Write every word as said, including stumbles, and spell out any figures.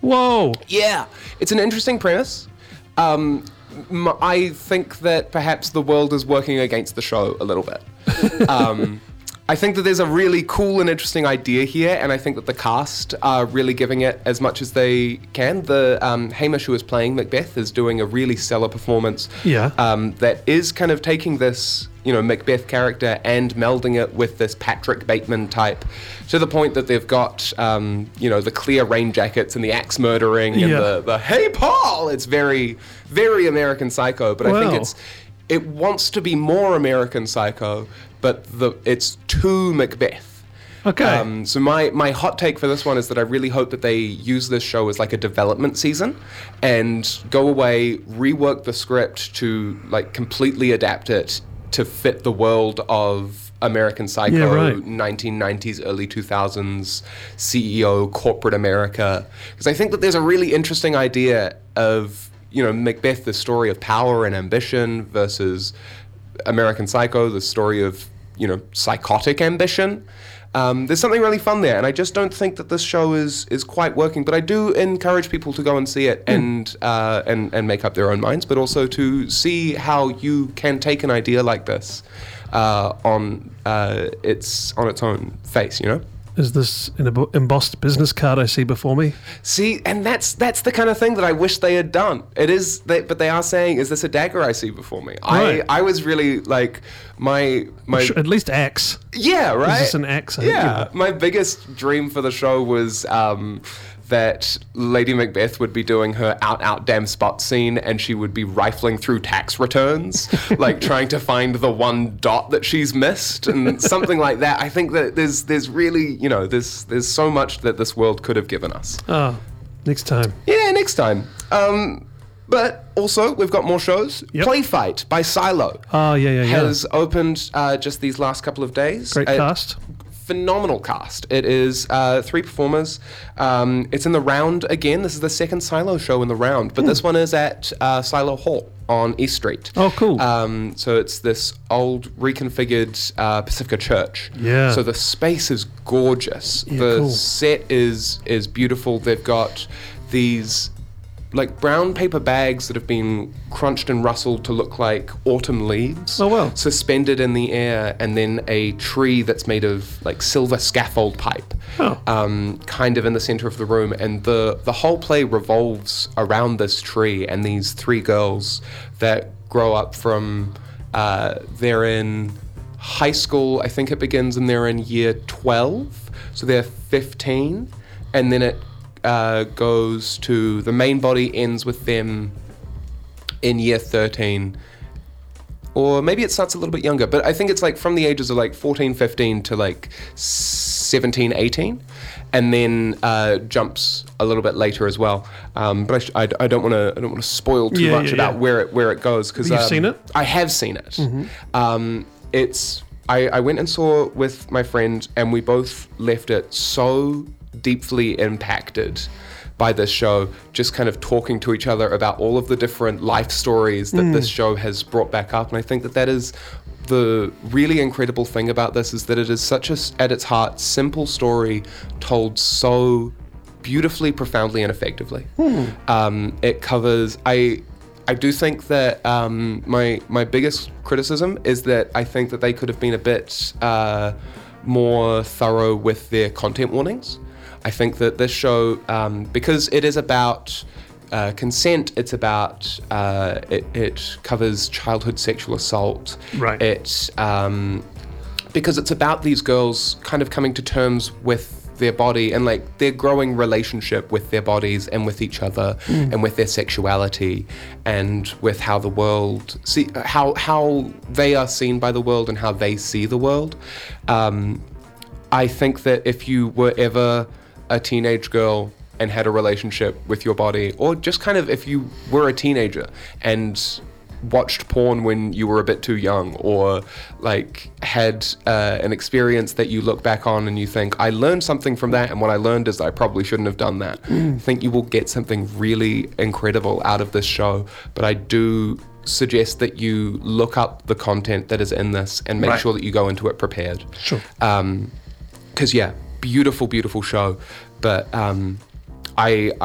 Whoa. Yeah, it's an interesting premise. Um, m- I think that perhaps the world is working against the show a little bit. Um, I think that there's a really cool and interesting idea here, and I think that the cast are really giving it as much as they can. The um, Hamish, who is playing Macbeth, is doing a really stellar performance. Yeah. Um, that is kind of taking this, you know, Macbeth character and melding it with this Patrick Bateman type, to the point that they've got, um, you know, the clear rain jackets and the axe murdering and Yeah. the, the hey Paul. It's very, very American Psycho, but I think Wow. it's it wants to be more American Psycho, but the it's to Macbeth. Okay. Um, so my, my hot take for this one is that I really hope that they use this show as like a development season and go away, rework the script to like completely adapt it to fit the world of American Psycho, Yeah, right. nineteen nineties, early two thousands, C E O, corporate America. Because I think that there's a really interesting idea of, you know, Macbeth, the story of power and ambition, versus American Psycho, the story of, you know, psychotic ambition. Um, there's something really fun there, and I just don't think that this show is is quite working. But I do encourage people to go and see it and uh, and and make up their own minds, but also to see how you can take an idea like this uh, on uh, its on its own face. You know. Is this an embo- embossed business card I see before me? See, and that's that's the kind of thing that I wish they had done. It is, they, but they are saying, "Is this a dagger I see before me?" Right. I I was really like my my Sh- At least axe. yeah right. Is this an axe? I think, Yeah, you know. my biggest dream for the show was um, that Lady Macbeth would be doing her out out damn spot scene, and she would be rifling through tax returns, like trying to find the one dot that she's missed, and something like that. I think that there's there's really, you know, there's there's so much that this world could have given us. Oh, next time. Yeah, next time. Um, but also, we've got more shows. Yep. Play Fight by Silo Oh, yeah, yeah, yeah. has opened uh, just these last couple of days. Great Uh, cast. Phenomenal cast. It is uh, three performers. Um, it's in the Round again. This is the second Silo show in the Round, but this one is at uh, Silo Hall on East Street. Oh, cool. Um, so it's this old reconfigured uh, Pacifica church. Yeah. So the space is gorgeous. Yeah, the cool. set is is beautiful. They've got these like brown paper bags that have been crunched and rustled to look like autumn leaves. Oh, wow. Suspended in the air, and then a tree that's made of like silver scaffold pipe, Oh. um, kind of in the center of the room. And the the whole play revolves around this tree and these three girls that grow up from uh, they're in high school. I think it begins and they're in year twelve, so they're fifteen, and then it uh, goes to the main body ends with them in year thirteen, or maybe it starts a little bit younger, but I think it's like from the ages of like fourteen, fifteen to like seventeen, eighteen, and then uh, jumps a little bit later as well. Um, but I, sh- I, I don't want to I don't want to spoil too Yeah, much yeah, about yeah. where it where it goes, because You've um, seen it? I have seen it. Um, it's I, I went and saw it with my friend, and we both left it so deeply impacted by this show, just kind of talking to each other about all of the different life stories that this show has brought back up. And I think that that is the really incredible thing about this, is that it is such a, at its heart, simple story told so beautifully, profoundly, and effectively. Um, it covers, I I do think that um, my my biggest criticism is that I think that they could have been a bit uh, more thorough with their content warnings. I think that this show, um, because it is about uh, consent, it's about, uh, it, it covers childhood sexual assault. Right. It, um, because it's about these girls kind of coming to terms with their body and like their growing relationship with their bodies and with each other and with their sexuality and with how the world see how how they are seen by the world and how they see the world. Um, I think that if you were ever a teenage girl and had a relationship with your body, or just kind of if you were a teenager and watched porn when you were a bit too young, or like had uh, an experience that you look back on and you think, I learned something from that, and what I learned is I probably shouldn't have done that. I think you will get something really incredible out of this show, but I do suggest that you look up the content that is in this and make Right. sure that you go into it prepared. Sure. Um, because yeah, beautiful, beautiful show, but um, I